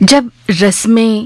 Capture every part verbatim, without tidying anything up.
जब रस्में,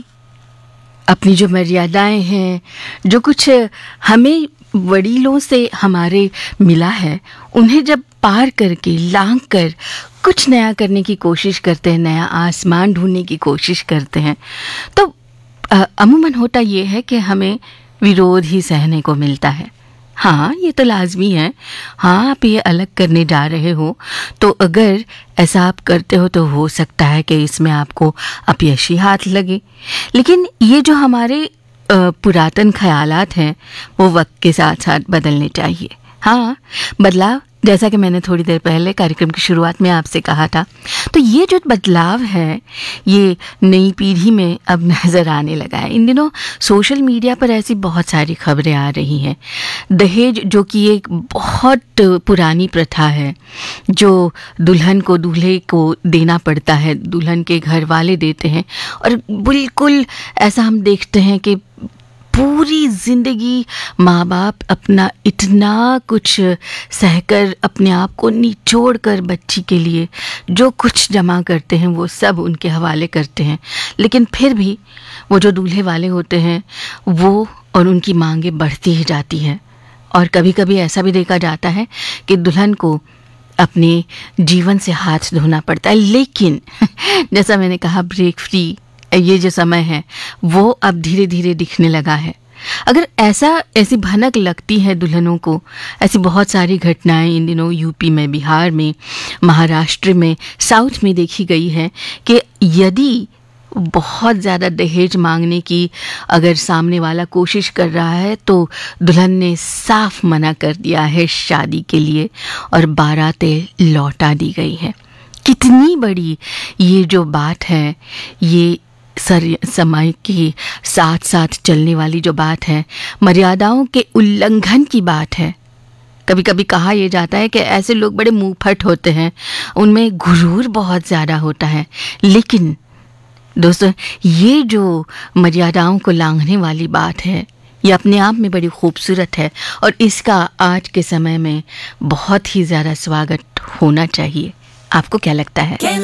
अपनी जो मर्यादाएं हैं, जो कुछ हमें वडीलों से हमारे मिला है, उन्हें जब पार करके लांघ कर कुछ नया करने की कोशिश करते हैं, नया आसमान ढूंढने की कोशिश करते हैं, तो अमूमन होता ये है कि हमें विरोध ही सहने को मिलता है। हाँ, ये तो लाजमी है। हाँ, आप ये अलग करने जा रहे हो, तो अगर ऐसा आप करते हो तो हो सकता है कि इसमें आपको अपयशी हाथ लगे। लेकिन ये जो हमारे पुरातन ख्यालात हैं, वो वक्त के साथ साथ बदलने चाहिए। हाँ, बदलाव, जैसा कि मैंने थोड़ी देर पहले कार्यक्रम की शुरुआत में आपसे कहा था, तो ये जो बदलाव है ये नई पीढ़ी में अब नज़र आने लगा है। इन दिनों सोशल मीडिया पर ऐसी बहुत सारी खबरें आ रही हैं। दहेज, जो कि एक बहुत पुरानी प्रथा है, जो दुल्हन को दूल्हे को देना पड़ता है, दुल्हन के घर वाले देते हैं, और बिल्कुल ऐसा हम देखते हैं कि पूरी ज़िंदगी माँ बाप अपना इतना कुछ सहकर, अपने आप को निचोड़ कर बच्ची के लिए जो कुछ जमा करते हैं वो सब उनके हवाले करते हैं। लेकिन फिर भी वो जो दूल्हे वाले होते हैं वो और उनकी मांगे बढ़ती ही जाती हैं। और कभी कभी ऐसा भी देखा जाता है कि दुल्हन को अपने जीवन से हाथ धोना पड़ता है। लेकिन जैसा मैंने कहा, ब्रेक फ्री ये जो समय है वो अब धीरे धीरे दिखने लगा है। अगर ऐसा ऐसी भनक लगती है दुल्हनों को, ऐसी बहुत सारी घटनाएं इन दिनों यूपी में, बिहार में, महाराष्ट्र में, साउथ में देखी गई है कि यदि बहुत ज़्यादा दहेज मांगने की अगर सामने वाला कोशिश कर रहा है तो दुल्हन ने साफ मना कर दिया है शादी के लिए और बारातें लौटा दी गई है। कितनी बड़ी ये जो बात है, ये सर समय के साथ साथ चलने वाली जो बात है, मर्यादाओं के उल्लंघन की बात है। कभी कभी कहा यह जाता है कि ऐसे लोग बड़े मुंहफट होते हैं, उनमें गुरूर बहुत ज़्यादा होता है। लेकिन दोस्तों, ये जो मर्यादाओं को लांघने वाली बात है, ये अपने आप में बड़ी खूबसूरत है और इसका आज के समय में बहुत ही ज़्यादा स्वागत होना चाहिए। आपको क्या लगता है?